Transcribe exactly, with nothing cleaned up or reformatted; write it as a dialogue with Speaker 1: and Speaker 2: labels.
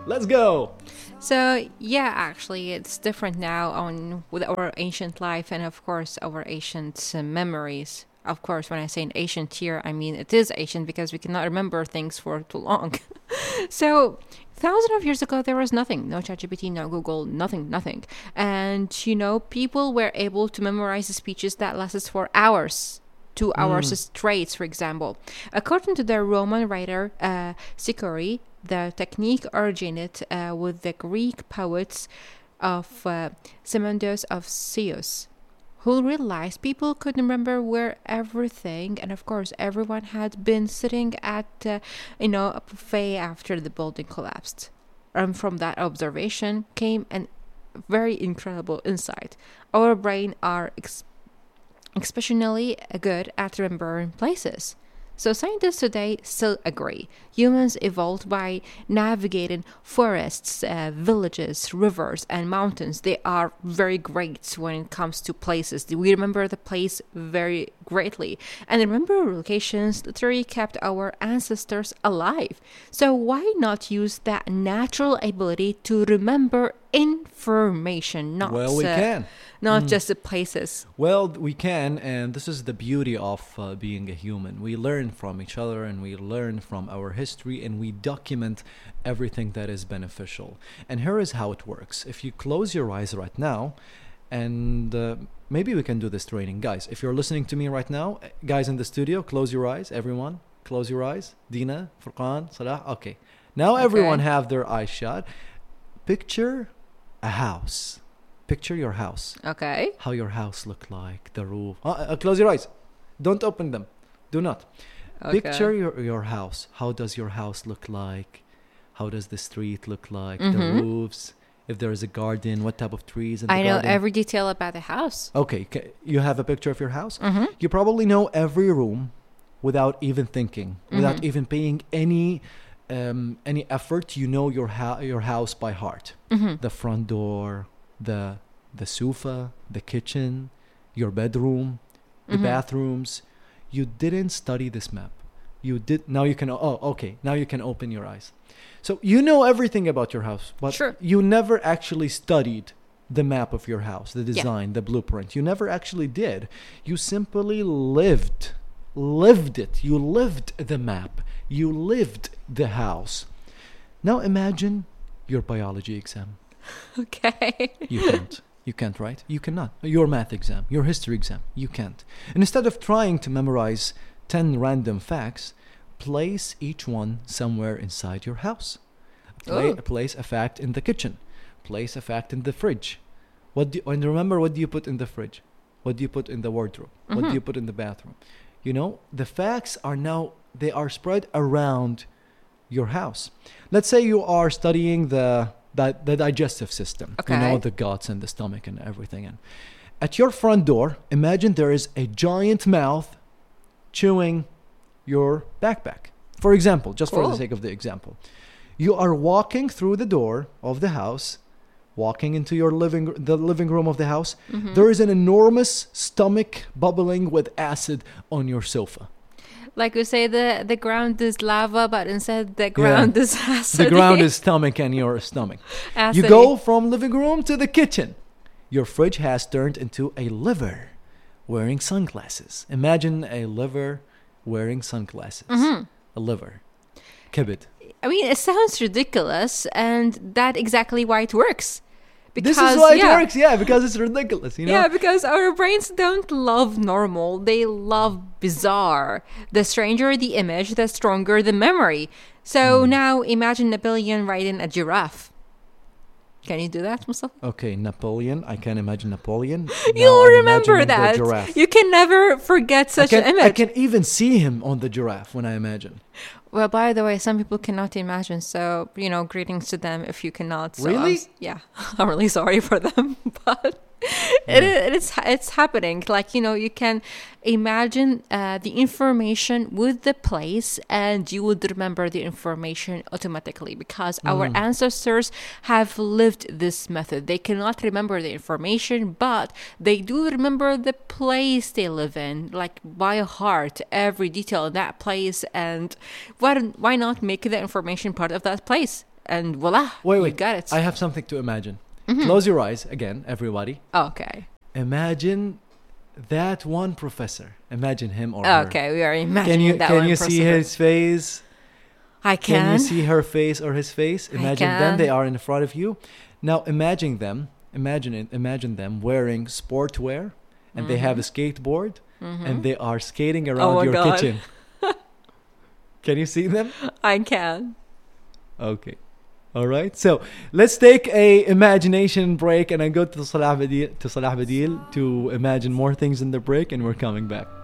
Speaker 1: Let's go.
Speaker 2: So yeah, actually, it's different now on with our ancient life and of course our ancient uh, memories. Of course, when I say an ancient here, I mean it is ancient because we cannot remember things for too long. So thousands of years ago, there was nothing, no ChatGPT, no Google, nothing, nothing, and you know, people were able to memorize speeches that lasted for hours. Two hours straight, for example. According to the Roman writer uh, Sicori, the technique originated uh, with the Greek poets of uh, Simonides of Ceos, who realized people could remember where everything, and of course, everyone had been sitting at, uh, you know, a buffet after the building collapsed. And from that observation came an very incredible insight. Our brain are ex- especially good at remembering places. So scientists today still agree. Humans evolved by navigating forests, uh, villages, rivers, and mountains. They are very great when it comes to places. We remember the place very greatly. And remember locations literally kept our ancestors alive. So why not use that natural ability to remember information, not
Speaker 1: Well, we
Speaker 2: uh,
Speaker 1: can.
Speaker 2: not just the places.
Speaker 1: Well, we can, and this is the beauty of uh, being a human. We learn from each other, and we learn from our history, and we document everything that is beneficial. And here is how it works. If you close your eyes right now, and uh, maybe we can do this training. Guys, if you're listening to me right now, guys in the studio, close your eyes. Everyone, close your eyes. Dina, Furqan, Salah. Okay. Now everyone
Speaker 2: Okay.
Speaker 1: have their eyes shut. Picture a house. Picture your house.
Speaker 2: Okay.
Speaker 1: How your house look like, the roof. Uh, uh, close your eyes. Don't open them. Do not.
Speaker 2: Okay.
Speaker 1: Picture your, your house. How does your house look like? How does the street look like? The
Speaker 2: Mhm.
Speaker 1: roofs. If there is a garden, what type of trees in the
Speaker 2: I know
Speaker 1: garden?
Speaker 2: every detail about the house.
Speaker 1: Okay, ca- you have a picture of your house?
Speaker 2: Mm-hmm.
Speaker 1: You probably know every room without even thinking, without
Speaker 2: Mhm.
Speaker 1: even paying any um, any effort. You know your ha- your house by heart.
Speaker 2: Mm-hmm.
Speaker 1: The front door, the the sofa, the kitchen, your bedroom, the
Speaker 2: Mhm.
Speaker 1: bathrooms. You didn't study this map. You did. Now you can. Oh, okay. Now you can open your eyes. So you know everything about your house, but
Speaker 2: Sure.
Speaker 1: you never actually studied the map of your house, the
Speaker 2: Yeah.
Speaker 1: design, the blueprint. You never actually did. You simply lived, lived it. You lived the map. You lived the house. Now imagine your biology exam.
Speaker 2: Okay.
Speaker 1: You can't. You can't, right? You cannot. Your math exam, your history exam, you can't. And instead of trying to memorize ten random facts, place each one somewhere inside your house. Pla-
Speaker 2: Oh.
Speaker 1: place a fact in the kitchen. Place a fact in the fridge. What do you, and remember, what do you put in the fridge? What do you put in the wardrobe? What do you put in the bathroom? You know, the facts are now, they are spread around your house. Let's say you are studying the the, the digestive system. You know,
Speaker 2: Okay.
Speaker 1: the guts and the stomach and everything. And at your front door, imagine there is a giant mouth chewing your backpack. For example, just for the
Speaker 2: Cool.
Speaker 1: sake of the example. You are walking through the door of the house, walking into your living the living room of the house. There is an enormous stomach bubbling with acid on your sofa.
Speaker 2: Like we say, the the ground is lava, but instead the ground is acid.
Speaker 1: The ground is stomach and your stomach.
Speaker 2: acid.
Speaker 1: You go from living room to the kitchen. Your fridge has turned into a liver wearing sunglasses. Imagine a liver wearing sunglasses. A liver. Kibid.
Speaker 2: I mean, it sounds ridiculous, and that's exactly why it works.
Speaker 1: This is why
Speaker 2: yeah,
Speaker 1: it works, yeah, because it's ridiculous, you know?
Speaker 2: Yeah, because our brains don't love normal; they love bizarre. The stranger the image, the stronger the memory. So now imagine Napoleon riding a giraffe. Can you do that, Mustafa?
Speaker 1: Okay, Napoleon. I can imagine Napoleon.
Speaker 2: You'll
Speaker 1: Now I'm
Speaker 2: remember
Speaker 1: imagining the
Speaker 2: that.
Speaker 1: giraffe.
Speaker 2: You can never forget
Speaker 1: I
Speaker 2: such
Speaker 1: can,
Speaker 2: an image.
Speaker 1: I can even see him on the giraffe when I imagine.
Speaker 2: Well, by the way, some people cannot imagine, so, you know, greetings to them if you cannot. So
Speaker 1: Really?
Speaker 2: I'm- yeah, I'm really sorry for them, but it, it, it's it's happening. Like, you know, you can imagine uh, the information with the place, and you would remember the information automatically because our ancestors have lived this method. They cannot remember the information, but they do remember the place they live in, like by heart, every detail in that place. And why, why not make the information part of that place? and voila,
Speaker 1: Wait,
Speaker 2: you
Speaker 1: wait.
Speaker 2: got it.
Speaker 1: I have something to imagine.
Speaker 2: Mhm.
Speaker 1: Close your eyes again, everybody.
Speaker 2: Okay.
Speaker 1: Imagine that one professor. Imagine him or her.
Speaker 2: Okay, we are imagining
Speaker 1: Can you
Speaker 2: that
Speaker 1: can
Speaker 2: one
Speaker 1: you
Speaker 2: person.
Speaker 1: see his face?
Speaker 2: I
Speaker 1: Can
Speaker 2: can.
Speaker 1: you see her face or his face?
Speaker 2: I
Speaker 1: Imagine them.
Speaker 2: can.
Speaker 1: They are in front of you. Now imagine them. Imagine it. Imagine them wearing sportwear, and they have a skateboard,
Speaker 2: Mhm.
Speaker 1: and they are skating around
Speaker 2: my
Speaker 1: your
Speaker 2: God.
Speaker 1: kitchen. Can you see them?
Speaker 2: I can.
Speaker 1: Okay. All right. So let's take a imagination break, and I go to Salah Badil to Salah Badil to imagine more things in the break, and we're coming back.